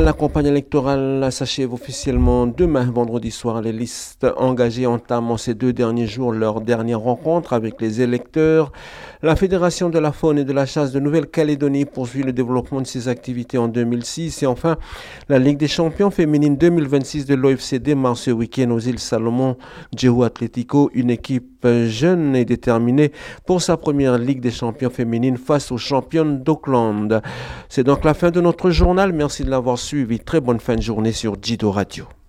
La campagne électorale s'achève officiellement demain, vendredi soir. Les listes engagées entament en ces 2 derniers jours leur dernière rencontre avec les électeurs. La Fédération de la faune et de la chasse de Nouvelle-Calédonie poursuit le développement de ses activités en 2006. Et enfin, la Ligue des champions féminines 2026 de l'OFC démarre ce week-end aux îles Salomon. Jéhu Atlético, une équipe jeune et déterminée pour sa première Ligue des champions féminines face aux championnes d'Auckland. C'est donc la fin de notre journal. Merci de l'avoir suivi. Très bonne fin de journée sur Jido Radio.